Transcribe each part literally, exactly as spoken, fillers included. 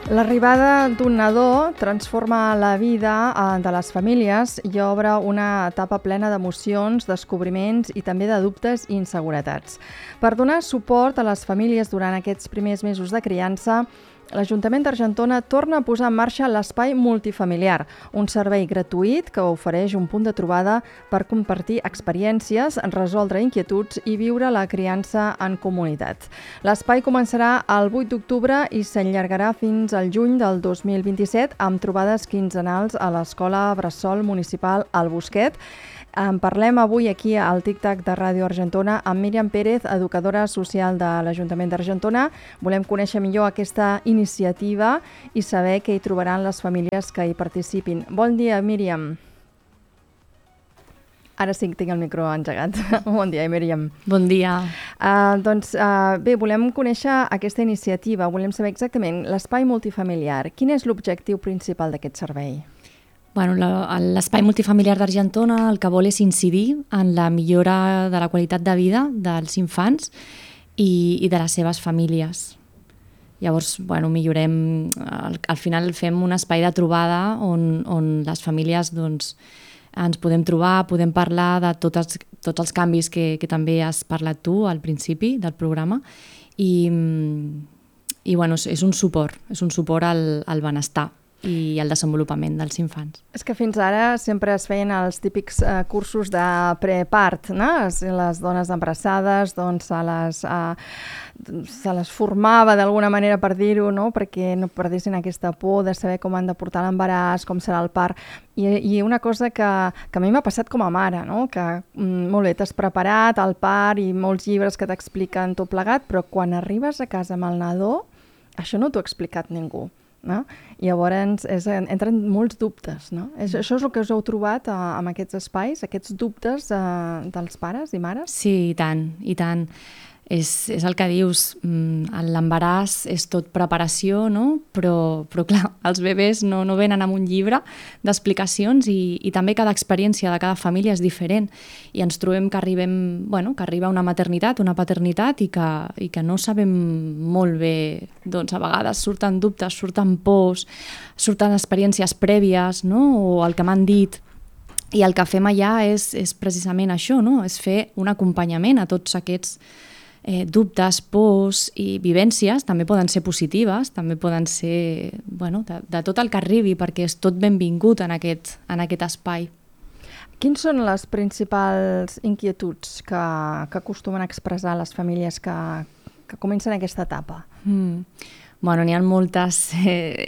L'arribada d'un nadó transforma la vida de les famílies i obre una etapa plena d'emocions, descobriments i també de dubtes i inseguretats. Per donar suport a les famílies durant aquests primers mesos de criança, l'Ajuntament d'Argentona torna a posar en marxa l'Espai Multifamiliar, un servei gratuït que ofereix un punt de trobada per compartir experiències, resoldre inquietuds i viure la criança en comunitat. L'espai començarà el vuit d'octubre i s'allargarà fins al juny del dos mil vint-i-set amb trobades quinzenals a l'Escola Bressol Municipal al Bosquet. En parlem avui aquí al Tic-Tac de Ràdio Argentona amb Míriam Pérez, educadora social de l'Ajuntament d'Argentona. Volem conèixer millor aquesta iniciativa i saber què hi trobaran les famílies que hi participin. Bon dia, Míriam. Ara sí que tinc el micro engegat. Bon dia, Míriam. Bon dia. Uh, doncs uh, bé, volem conèixer aquesta iniciativa. Volem saber exactament l'espai multifamiliar. Quin és l'objectiu principal d'aquest servei? Bueno, l'Espai Multifamiliar d'Argentona el que vol és incidir en la millora de la qualitat de vida dels infants i, i de les seves famílies. Llavors, bueno, millorem, al, al final fem un espai de trobada on, on les famílies doncs, ens podem trobar, podem parlar de tots els, tots els canvis que, que també has parlat tu al principi del programa i, i bueno, és, és un suport, és un suport al, al benestar i el desenvolupament dels infants. És que fins ara sempre es feien els típics eh, cursos de prepart, no? Les dones embarassades, doncs se les, eh, se les formava d'alguna manera, per dir-ho, no? Perquè no perdessin aquesta por de saber com han de portar l'embaràs, com serà el part. I, i una cosa que, que a mi m'ha passat com a mare, no? Que mm, molt bé, t'has preparat el part i molts llibres que t'expliquen tot plegat, però quan arribes a casa amb el nadó, això no t'ho ha explicat ningú. No? I llavors és, entren molts dubtes, no? És, això és el que us heu trobat eh, amb aquests espais, aquests dubtes eh, dels pares i mares? Sí, i tant, i tant. És, és el que dius, l'embaràs és tot preparació, no? Però, però clar, els bebès no, no venen amb un llibre d'explicacions i, i també cada experiència de cada família és diferent i ens trobem que arribem, bueno, que arriba una maternitat, una paternitat i que, i que no sabem molt bé, doncs a vegades surten dubtes, surten pors, surten experiències prèvies, no? O el que m'han dit. I el que fem allà és, és precisament això, no? És fer un acompanyament a tots aquests Eh, dubtes, pors i vivències, també poden ser positives, també poden ser bueno, de, de tot el que arribi, perquè és tot benvingut en aquest, en aquest espai. Quins són les principals inquietuds que, que acostumen a expressar les famílies que, que comencen aquesta etapa? Mm. Bueno, n'hi ha moltes. Eh,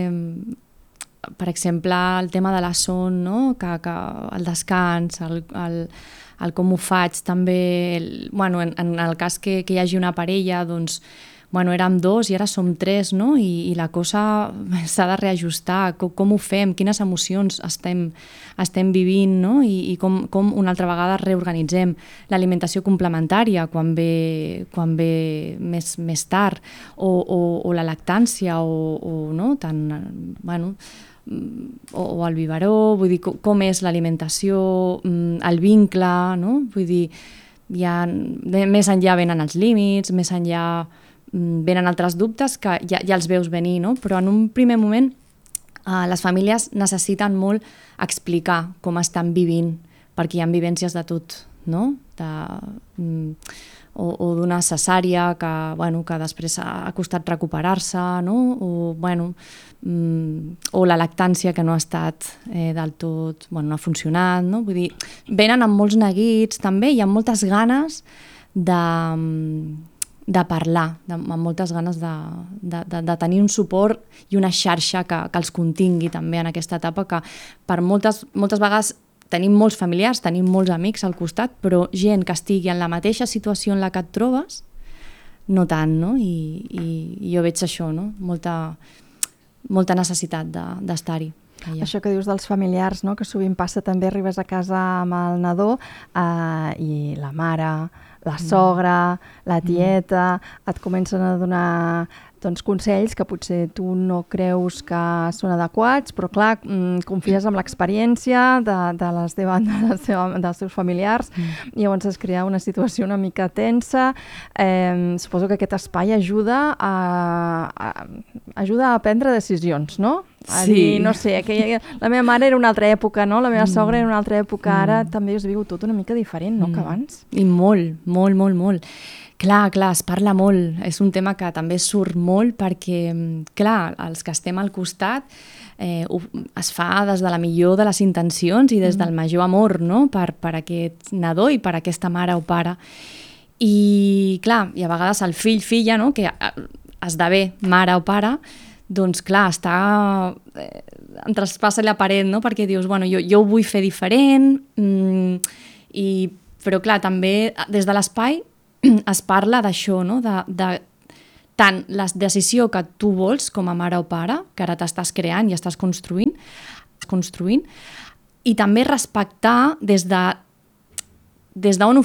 eh, per exemple, el tema de la son, no? que, que el descans, el... el el com ho faig, també, el, bueno, en, en el cas que, que hi hagi una parella, doncs, bueno, érem dos i ara som tres, no? I, i la cosa s'ha de reajustar, com, com ho fem, quines emocions estem, estem vivint, no? I, i com, com una altra vegada reorganitzem l'alimentació complementària quan ve, quan ve més, més tard, o, o, o la lactància, o, o no? Tant, bueno, o, o el biberó, vull dir, com és l'alimentació, el vincle, no? Vull dir, ja, més enllà venen els límits, més enllà venen altres dubtes que ja, ja els veus venir, no? Però en un primer moment eh, les famílies necessiten molt explicar com estan vivint, perquè hi ha vivències de tot, no? De, o, o d'una cesària que, bueno, que després ha costat recuperar-se, no? O, bueno, o la lactància que no ha estat eh, del tot, bueno, no ha funcionat, no? Vull dir, venen amb molts neguits també, hi ha moltes ganes de, de parlar, de, amb moltes ganes de, de, de, de tenir un suport i una xarxa que, que els contingui també en aquesta etapa, que per moltes, moltes vegades tenim molts familiars, tenim molts amics al costat, però gent que estigui en la mateixa situació en la que et trobes, no tant, no? I, i, i jo veig això, no? Molta... molta necessitat d'estar-hi. De, Això que dius dels familiars, no? Que sovint passa també, arribes a casa amb el nadó eh, i la mare, la sogra, la tieta, et comencen a donar doncs, consells que potser tu no creus que són adequats, però clar, confies en l'experiència de, de, les teva, de les teva, dels teus familiars, mm. i llavors es crea una situació una mica tensa. Eh, suposo que aquest espai ajuda a, a, ajuda a prendre decisions, no? A sí. dir, no sé, que la meva mare era una altra època, no? La meva mm. sogra era una altra època, ara mm. també us viu tot una mica diferent, no?, mm. que abans. I molt, molt, molt, molt. Clar, clar, es parla molt. És un tema que també surt molt perquè, clar, els que estem al costat eh, es fa des de la millor de les intencions i des mm. del major amor, no?, per, per aquest nadó i per aquesta mare o pare. I, clar, i a vegades el fill, filla, no?, que esdevé mare o pare, doncs clar, està... Eh, em traspassa la paret, no?, perquè dius, bueno, jo, jo ho vull fer diferent, mmm, i, però clar, també des de l'espai es parla d'això, no?, de, de tant la decisió que tu vols com a mare o pare, que ara t'estàs creant i estàs construint, construint, i també respectar des de des d'on ho